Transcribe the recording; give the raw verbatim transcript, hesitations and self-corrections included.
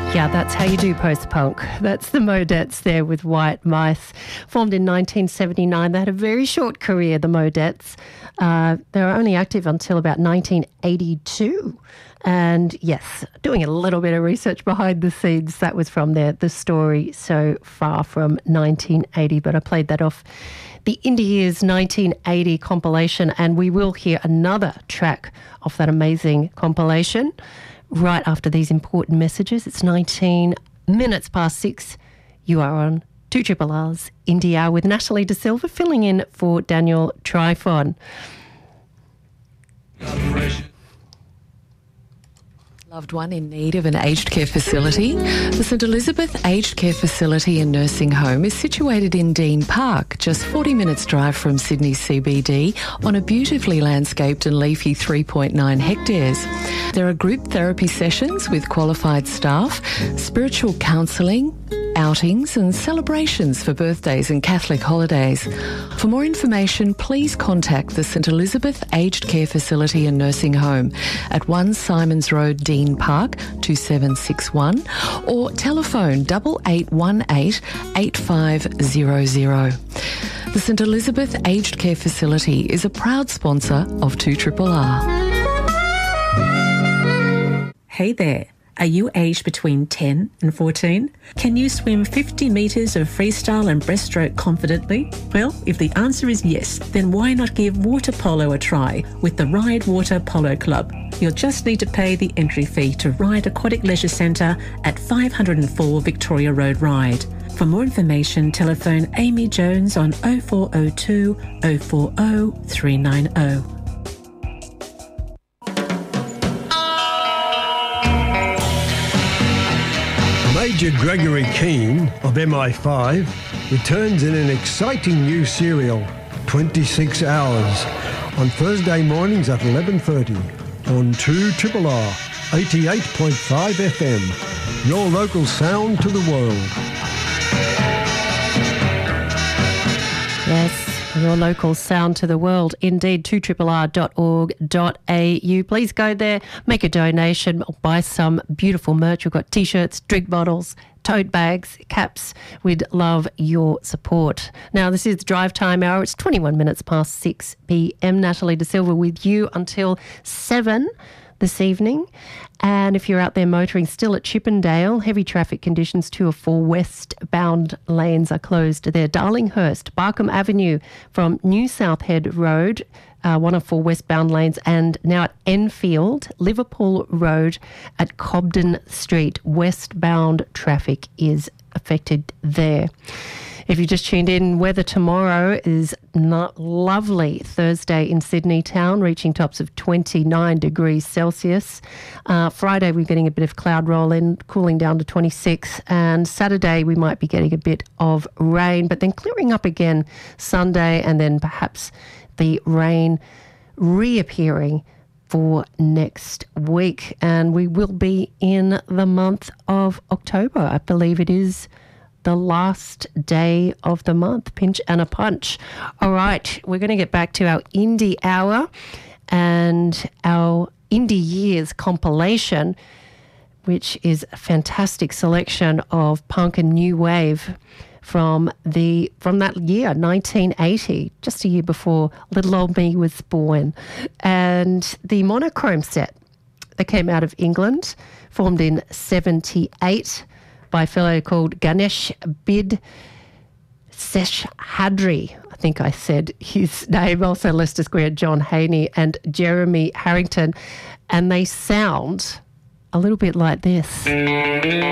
Yeah, that's how you do post-punk. That's the Modettes there with White Mice. Formed in nineteen seventy-nine. They had a very short career, the Modettes. Uh, they were only active until about nineteen eighty-two. And yes, doing a little bit of research behind the scenes, that was from their The Story So Far from nineteen eighty. But I played that off the Indie Years nineteen eighty compilation, and we will hear another track off that amazing compilation right after these important messages. It's nineteen minutes past six. You are on two Triple R's Indie Hour with Natalie De Silva filling in for Daniel Trifon. Loved one in need of an aged care facility? The St Elizabeth Aged Care Facility and Nursing Home is situated in Dean Park, just forty minutes drive from Sydney C B D, on a beautifully landscaped and leafy three point nine hectares. There are group therapy sessions with qualified staff, spiritual counselling, outings and celebrations for birthdays and Catholic holidays. For more information, please contact the St Elizabeth Aged Care Facility and Nursing Home at one Simons Road, Dean Park, two seven six one, or telephone double eight one eight eight five zero zero. The St Elizabeth Aged Care Facility is a proud sponsor of two Triple R. Hey there. Are you aged between ten and fourteen? Can you swim fifty metres of freestyle and breaststroke confidently? Well, if the answer is yes, then why not give water polo a try with the Ride Water Polo Club? You'll just need to pay the entry fee to Ride Aquatic Leisure Centre at five oh four Victoria Road, Ryde. For more information, telephone Amy Jones on oh four oh two oh four oh three nine oh. Major Gregory Keane of M I five returns in an exciting new serial, twenty-six hours, on Thursday mornings at eleven thirty on two Triple R, eighty-eight point five F M, your local sound to the world. Yes. Your local sound to the world. Indeed, two triple r dot org dot a u. Please go there, make a donation, or buy some beautiful merch. We've got T-shirts, drink bottles, tote bags, caps. We'd love your support. Now, this is the Drive Time Hour. It's twenty-one minutes past six p m. Natalie De Silva with you until seven this evening. And if you're out there motoring still at Chippendale, heavy traffic conditions, two or four westbound lanes are closed there. Darlinghurst, Barkham Avenue from New South Head Road, uh, one of four westbound lanes, and now at Enfield, Liverpool Road at Cobden Street, westbound traffic is affected there. If you just tuned in, weather tomorrow is not lovely. Thursday in Sydney town, reaching tops of twenty-nine degrees Celsius. Uh, Friday, we're getting a bit of cloud roll in, cooling down to twenty-six. And Saturday, we might be getting a bit of rain, but then clearing up again Sunday, and then perhaps the rain reappearing for next week. And we will be in the month of October. I believe it is the last day of the month. Pinch and a punch. All right, we're going to get back to our Indie Hour and our Indie Years compilation, which is a fantastic selection of punk and new wave from the from that year, nineteen eighty, just a year before little old me was born. And the Monochrome set that came out of England, formed in seventy-eight, by a fellow called Ganesh Bid Seshadri. I think I said his name. Also Leicester Square, John Haney and Jeremy Harrington. And they sound a little bit like this.